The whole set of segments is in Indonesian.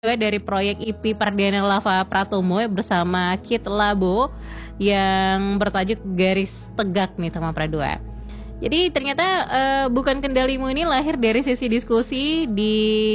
dari proyek IP Perdana Lava Pratomo bersama Kit Labo yang bertajuk Garis Tegak nih teman Pradua. Jadi ternyata Bukan Kendalimu ini lahir dari sesi diskusi di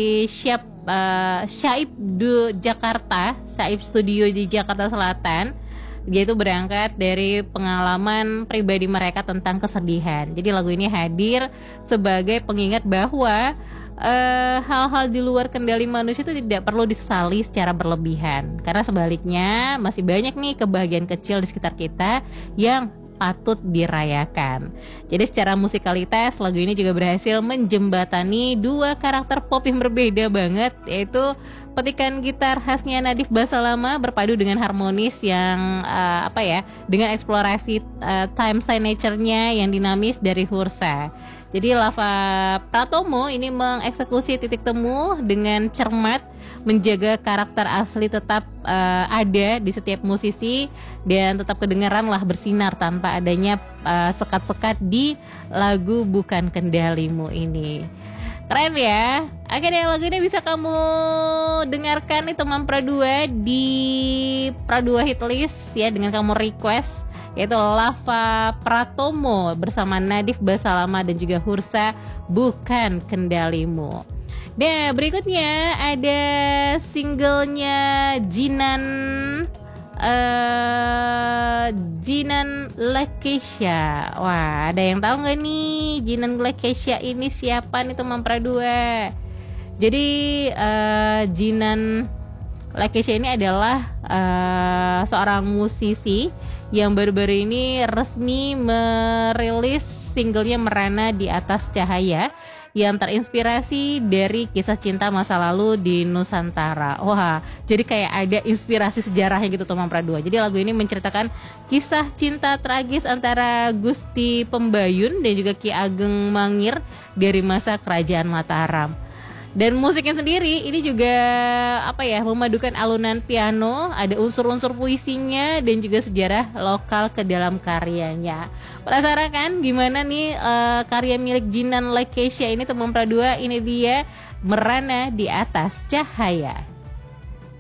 Syaib Jakarta, Syaib Studio di Jakarta Selatan. Yaitu berangkat dari pengalaman pribadi mereka tentang kesedihan. Jadi lagu ini hadir sebagai pengingat bahwa hal-hal di luar kendali manusia itu tidak perlu disesali secara berlebihan, karena sebaliknya masih banyak nih kebahagiaan kecil di sekitar kita yang patut dirayakan. Jadi secara musikalitas lagu ini juga berhasil menjembatani dua karakter pop yang berbeda banget, yaitu petikan gitar khasnya Nadif Basalama berpadu dengan harmonis yang dengan eksplorasi time signature-nya yang dinamis dari Hursa. Jadi Lava Pratomo ini mengeksekusi titik temu dengan cermat, menjaga karakter asli tetap ada di setiap musisi dan tetap kedengaran lah bersinar tanpa adanya sekat-sekat di lagu Bukan Kendalimu ini. Keren ya. Akhirnya lagu ini bisa kamu dengarkan nih teman Pradua di Pradua Hitlist ya, dengan kamu request, yaitu Lava Pratomo bersama Nadif Basalama dan juga Hursa, Bukan Kendalimu. Nah berikutnya ada singlenya Jinan Lekesha. Wah, ada yang tahu nggak nih Jinan Lekesha ini siapa nih teman Pradua? Jadi Jinan Lekesha ini adalah seorang musisi yang baru-baru ini resmi merilis singlenya Merana di Atas Cahaya yang terinspirasi dari kisah cinta masa lalu di Nusantara. Wah, jadi kayak ada inspirasi sejarahnya gitu teman Pradua. Jadi lagu ini menceritakan kisah cinta tragis antara Gusti Pembayun dan juga Ki Ageng Mangir dari masa Kerajaan Mataram. Dan musiknya sendiri ini juga memadukan alunan piano, ada unsur-unsur puisinya dan juga sejarah lokal ke dalam karyanya. Penasaran kan gimana nih karya milik Jinan Lekesha ini teman Pradua? Ini dia Merana di Atas Cahaya.